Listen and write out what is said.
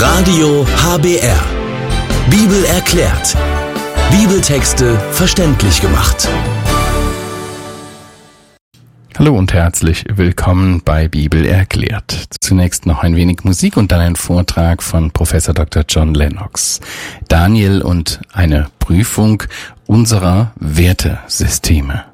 Radio HBR. Bibel erklärt. Bibeltexte verständlich gemacht. Hallo und herzlich willkommen bei Bibel erklärt. Zunächst noch ein wenig Musik und dann ein Vortrag von Professor Dr. John Lennox. Daniel und eine Prüfung unserer Wertesysteme.